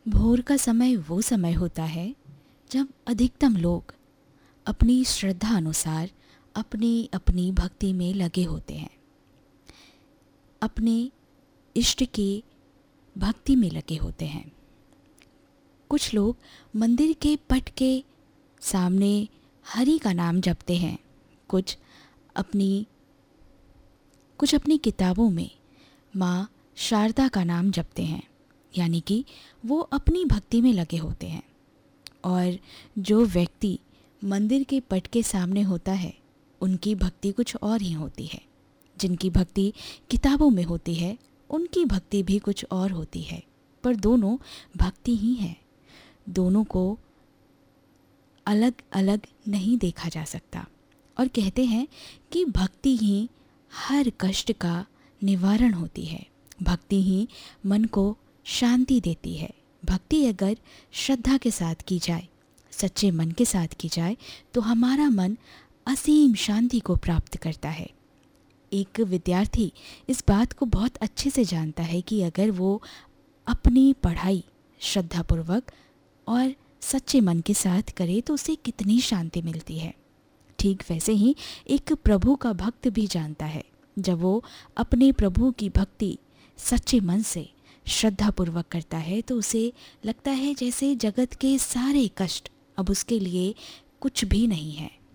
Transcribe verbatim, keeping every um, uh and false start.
भोर का समय वो समय होता है जब अधिकतम लोग अपनी श्रद्धा अनुसार अपनी अपनी भक्ति में लगे होते हैं, अपने इष्ट की भक्ति में लगे होते हैं। कुछ लोग मंदिर के पट के सामने हरि का नाम जपते हैं, कुछ अपनी कुछ अपनी किताबों में माँ शारदा का नाम जपते हैं, यानी कि वो अपनी भक्ति में लगे होते हैं। और जो व्यक्ति मंदिर के पट के सामने होता है उनकी भक्ति कुछ और ही होती है। जिनकी भक्ति किताबों में होती है उनकी भक्ति भी कुछ और होती है, पर दोनों भक्ति ही है। दोनों को अलग अलग नहीं देखा जा सकता। और कहते हैं कि भक्ति ही हर कष्ट का निवारण होती है, भक्ति ही मन को शांति देती है। भक्ति अगर श्रद्धा के साथ की जाए, सच्चे मन के साथ की जाए, तो हमारा मन असीम शांति को प्राप्त करता है। एक विद्यार्थी इस बात को बहुत अच्छे से जानता है कि अगर वो अपनी पढ़ाई श्रद्धापूर्वक और सच्चे मन के साथ करे तो उसे कितनी शांति मिलती है। ठीक वैसे ही एक प्रभु का भक्त भी जानता है, जब वो अपने प्रभु की भक्ति सच्चे मन से श्रद्धापूर्वक करता है तो उसे लगता है जैसे जगत के सारे कष्ट अब उसके लिए कुछ भी नहीं है।